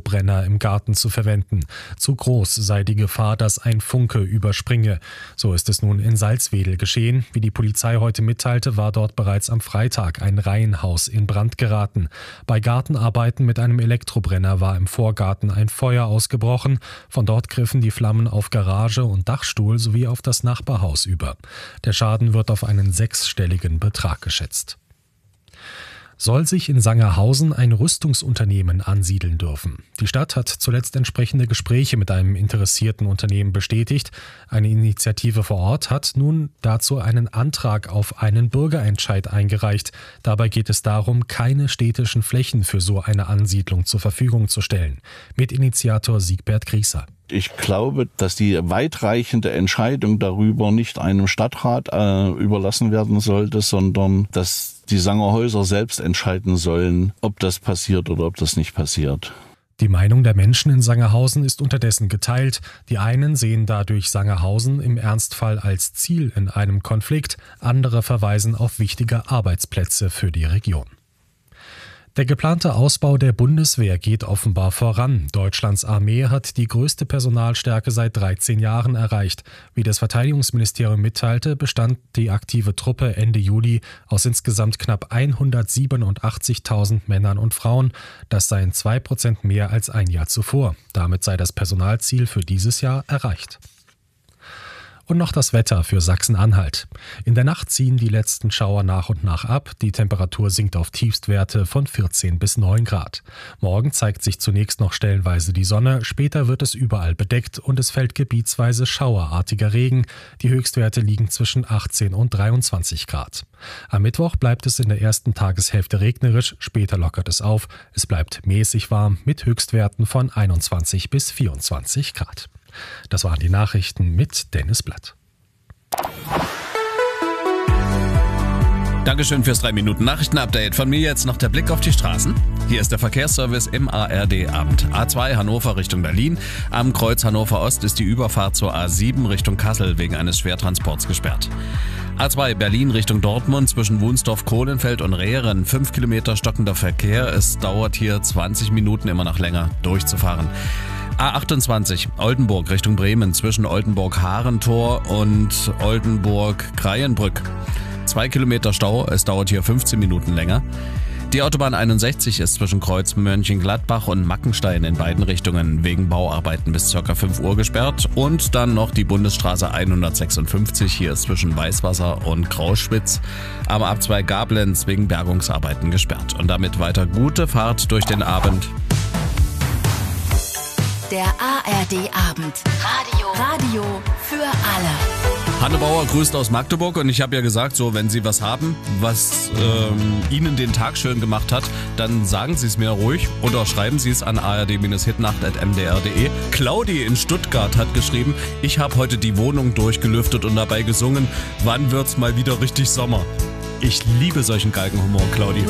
Elektrobrenner im Garten zu verwenden. Zu groß sei die Gefahr, dass ein Funke überspringe. So ist es nun in Salzwedel geschehen. Wie die Polizei heute mitteilte, war dort bereits am Freitag ein Reihenhaus in Brand geraten. Bei Gartenarbeiten mit einem Elektrobrenner war im Vorgarten ein Feuer ausgebrochen. Von dort griffen die Flammen auf Garage und Dachstuhl sowie auf das Nachbarhaus über. Der Schaden wird auf einen 6-stelligen Betrag geschätzt. Soll sich in Sangerhausen ein Rüstungsunternehmen ansiedeln dürfen? Die Stadt hat zuletzt entsprechende Gespräche mit einem interessierten Unternehmen bestätigt. Eine Initiative vor Ort hat nun dazu einen Antrag auf einen Bürgerentscheid eingereicht. Dabei geht es darum, keine städtischen Flächen für so eine Ansiedlung zur Verfügung zu stellen. Mitinitiator Siegbert Grießer. Ich glaube, dass die weitreichende Entscheidung darüber nicht einem Stadtrat überlassen werden sollte, sondern dass die Sangerhäuser selbst entscheiden sollen, ob das passiert oder ob das nicht passiert. Die Meinung der Menschen in Sangerhausen ist unterdessen geteilt. Die einen sehen dadurch Sangerhausen im Ernstfall als Ziel in einem Konflikt, andere verweisen auf wichtige Arbeitsplätze für die Region. Der geplante Ausbau der Bundeswehr geht offenbar voran. Deutschlands Armee hat die größte Personalstärke seit 13 Jahren erreicht. Wie das Verteidigungsministerium mitteilte, bestand die aktive Truppe Ende Juli aus insgesamt knapp 187.000 Männern und Frauen. Das seien 2% mehr als ein Jahr zuvor. Damit sei das Personalziel für dieses Jahr erreicht. Und noch das Wetter für Sachsen-Anhalt. In der Nacht ziehen die letzten Schauer nach und nach ab. Die Temperatur sinkt auf Tiefstwerte von 14 bis 9 Grad. Morgen zeigt sich zunächst noch stellenweise die Sonne. Später wird es überall bedeckt und es fällt gebietsweise schauerartiger Regen. Die Höchstwerte liegen zwischen 18 und 23 Grad. Am Mittwoch bleibt es in der ersten Tageshälfte regnerisch. Später lockert es auf. Es bleibt mäßig warm mit Höchstwerten von 21 bis 24 Grad. Das waren die Nachrichten mit Dennis Blatt. Dankeschön fürs 3-Minuten-Nachrichten-Update. Von mir jetzt noch der Blick auf die Straßen. Hier ist der Verkehrsservice im ARD-Abend. A2 Hannover Richtung Berlin. Am Kreuz Hannover Ost ist die Überfahrt zur A7 Richtung Kassel wegen eines Schwertransports gesperrt. A2 Berlin Richtung Dortmund zwischen Wunsdorf-Kohlenfeld und Rehren. 5 Kilometer stockender Verkehr. Es dauert hier 20 Minuten immer noch länger durchzufahren. A28 Oldenburg Richtung Bremen zwischen Oldenburg-Harentor und Oldenburg-Kreienbrück. 2 Kilometer Stau, es dauert hier 15 Minuten länger. Die Autobahn 61 ist zwischen Kreuz Mönchengladbach und Mackenstein in beiden Richtungen wegen Bauarbeiten bis ca. 5 Uhr gesperrt. Und dann noch die Bundesstraße 156, hier ist zwischen Weißwasser und Grauschwitz am Abzweig Gablenz wegen Bergungsarbeiten gesperrt. Und damit weiter gute Fahrt durch den Abend. Der ARD-Abend. Radio für alle. Hanne Bauer grüßt aus Magdeburg und ich habe ja gesagt, so wenn Sie was haben, was Ihnen den Tag schön gemacht hat, dann sagen Sie es mir ruhig oder schreiben Sie es an ard-hitnacht@mdr.de. Claudi in Stuttgart hat geschrieben, ich habe heute die Wohnung durchgelüftet und dabei gesungen, wann wird's mal wieder richtig Sommer. Ich liebe solchen Galgenhumor, Claudi.